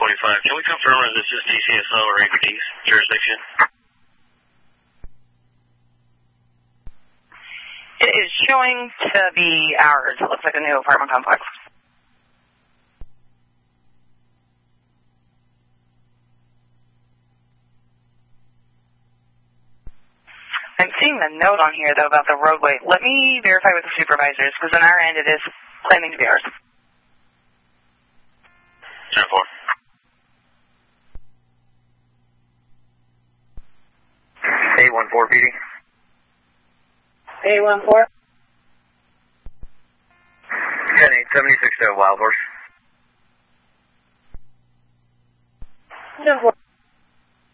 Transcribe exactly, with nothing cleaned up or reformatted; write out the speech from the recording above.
forty-five. Can we confirm if this is D C S O or A P D's jurisdiction? It is showing to be ours. It looks like a new apartment complex. I'm seeing the note on here, though, about the roadway. Let me verify with the supervisors, because on our end it is claiming to be ours. ten four. eight one four, P D. eight one four. ten eight, seventy-six to Wild Horse. ten four.